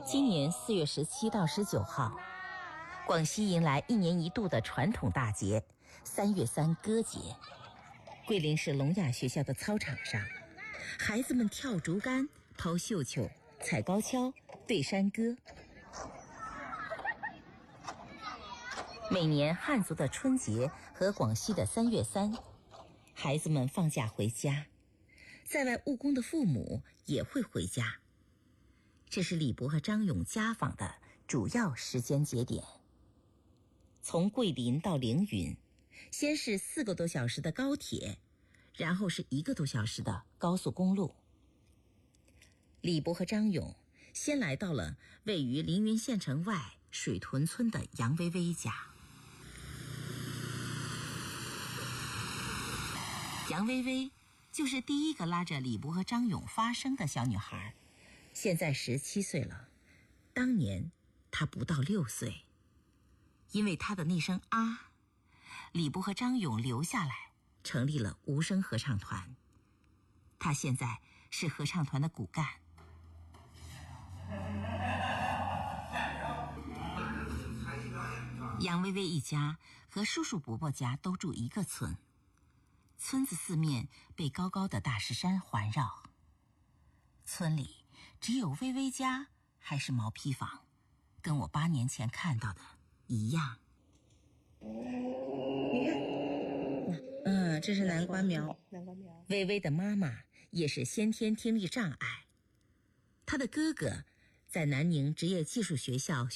今年4月17到19号，广西迎来1年1度的传统大节3月3歌节。桂林市聋哑学校的操场上，孩子们跳竹竿、抛绣球、踩高跷、对山歌。每年汉族的春节和广西的3月3，孩子们放假回家，在外务工的父母也会回家。这是李博和张勇家访的主要时间节点。从桂林到凌云，先是4个多小时的高铁，然后是1个多小时的高速公路。李博和张勇先来到了位于凌云县城外水屯村的杨薇薇家。杨薇薇就是第一个拉着李博和张勇发声的小女孩，现在17岁了，当年她不到6岁。因为她的那声啊，李博和张勇留下来成立了无声合唱团。她现在是合唱团的骨干。杨薇薇一家和叔叔伯伯家都住一个村，村子四面被高高的大石山环绕。村里只有薇薇家还是毛坯房，跟我8年前看到的一样。 这是南瓜苗。 薇薇的妈妈也是先天听力障碍，她的哥哥在南宁职业技术学校